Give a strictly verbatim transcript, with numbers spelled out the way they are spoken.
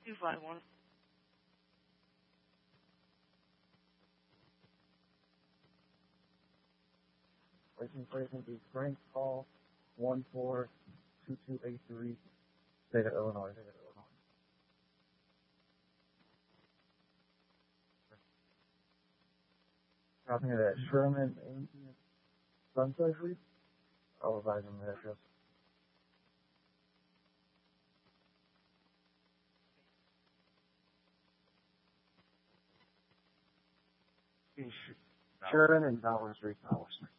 two five one. License plate will be Frank Hall, one four two two eight three, State of Illinois. State of Illinois. Copy of that Sherman Sunset Street. I'll advise him the address. Sherman and Dollar Street, Dollar Street.